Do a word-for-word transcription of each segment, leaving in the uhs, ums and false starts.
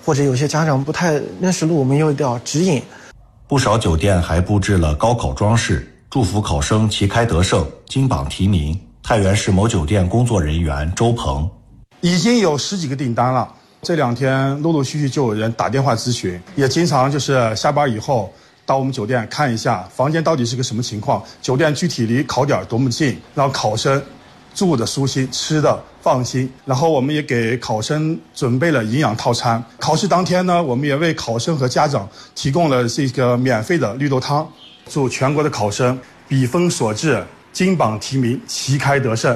或者有些家长不太认识路，我们又要指引。 不少酒店还布置了高考装饰，祝福考生旗开得胜，金榜题名。太原市某酒店工作人员周鹏， 已经有十几个订单了，这两天陆陆续续就有人打电话咨询，也经常就是下班以后到我们酒店看一下房间到底是个什么情况，酒店具体离考点多么近，让考生住的舒心，吃的放心。然后我们也给考生准备了营养套餐。考试当天呢，我们也为考生和家长提供了这个免费的绿豆汤。祝全国的考生笔锋所至，金榜题名，旗开得胜。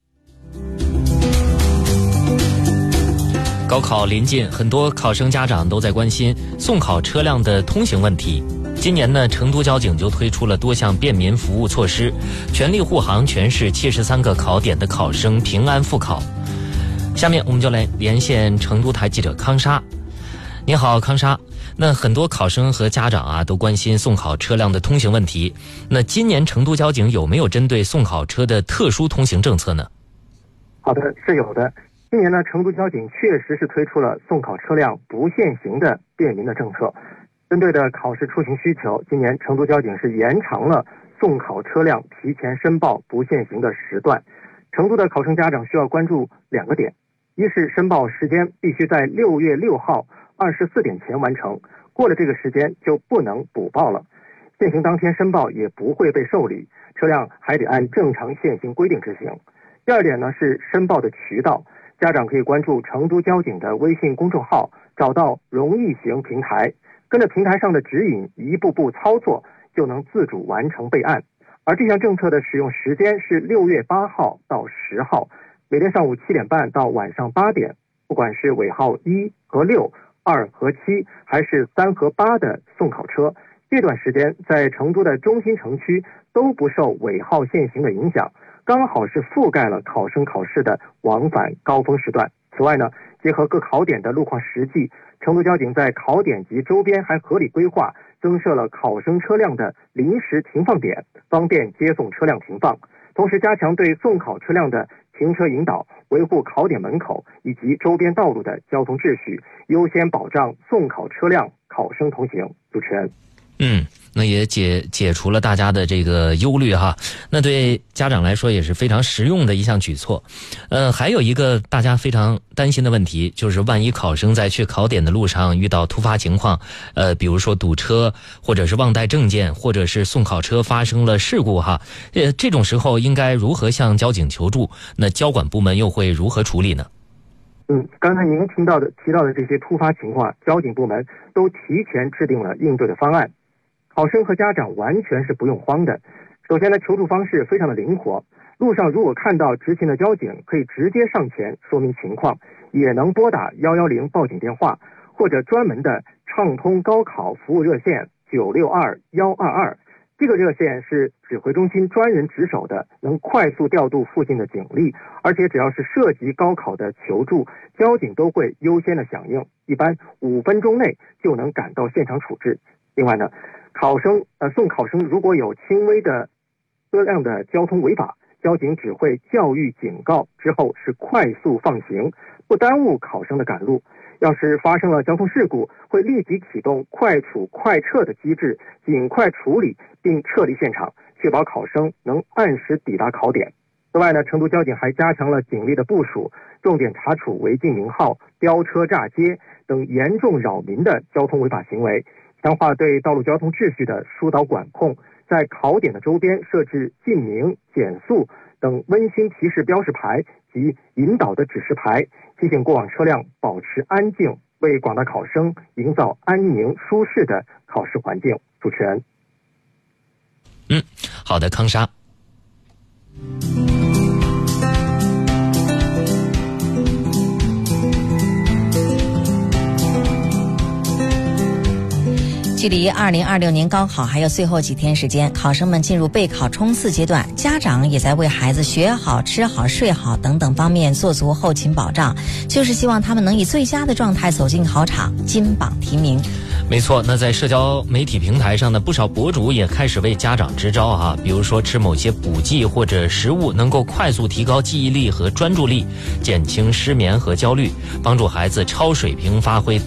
高考临近，很多考生家长都在关心送考车辆的通行问题。今年呢，成都交警就推出了多项便民服务措施，全力护航全市七十三个考点的考生平安复考。下面我们就来连线成都台记者康莎。你好，康莎。那很多考生和家长啊都关心送考车辆的通行问题。那今年成都交警有没有针对送考车的特殊通行政策呢？ 好的，是有的。今年呢，成都交警确实是推出了送考车辆不限行的便民的政策。针对的考试出行需求，今年成都交警是延长了送考车辆提前申报不限行的时段。成都的考生家长需要关注两个点：一是申报时间必须在六月六号二十四点前完成，过了这个时间就不能补报了。限行当天申报也不会被受理，车辆还得按正常限行规定执行。第二点呢是申报的渠道，家长可以关注成都交警的微信公众号，找到容易行平台，跟着平台上的指引一步步操作，就能自主完成备案。而这项政策的使用时间是六月八号到十号，每天上午七点半到晚上八点，不管是尾号一和六、二和七，还是三和八的送考车，这段时间在成都的中心城区都不受尾号限行的影响，刚好是覆盖了考生考试的往返高峰时段。此外呢，结合各考点的路况实际，成都交警在考点及周边还合理规划增设了考生车辆的临时停放点，方便接送车辆停放。同时加强对送考车辆的停车引导，维护考点门口以及周边道路的交通秩序，优先保障送考车辆考生同行。主持人。 嗯，那也解解除了大家的这个忧虑哈。那对家长来说也是非常实用的一项举措。呃，还有一个大家非常担心的问题，就是万一考生在去考点的路上遇到突发情况，呃，比如说堵车，或者是忘带证件，或者是送考车发生了事故哈，呃，这种时候应该如何向交警求助？那交管部门又会如何处理呢？ 嗯，刚才您听到的提到的这些突发情况，交警部门都提前制定了应对的方案。考生和家长完全是不用慌的。首先呢，求助方式非常的灵活，路上如果看到执勤的交警，可以直接上前说明情况，也能拨打一一零报警电话，或者专门的畅通高考服务热线九六二一二二。这个热线是指挥中心专人值守的，能快速调度附近的警力，而且只要是涉及高考的求助，交警都会优先的响应，一般五分钟内就能赶到现场处置。另外呢，考生呃送考生如果有轻微的车辆的交通违法，交警只会教育警告，之后是快速放行，不耽误考生的赶路。要是发生了交通事故，会立即启动快处快撤的机制，尽快处理并撤离现场，确保考生能按时抵达考点。此外呢，成都交警还加强了警力的部署，重点查处违禁名号、飙车炸街等严重扰民的交通违法行为，强化对道路交通秩序的疏导管控，在考点的周边设置禁鸣、减速等温馨提示标识牌及引导的指示牌，提醒过往车辆保持安静，为广大考生营造安宁舒适的考试环境。主持人。 嗯，好的，康莎。 距离二零二六年高考还有最后几天时间，考生们进入备考冲刺阶段，家长也在为孩子学好、吃好、睡好等等方面做足后勤保障，就是希望他们能以最佳的状态走进考场，金榜题名。 没错，那在社交媒体平台上呢，不少博主也开始为家长支招啊，比如说吃某些补剂或者食物能够快速提高记忆力和专注力，减轻失眠和焦虑，帮助孩子超水平发挥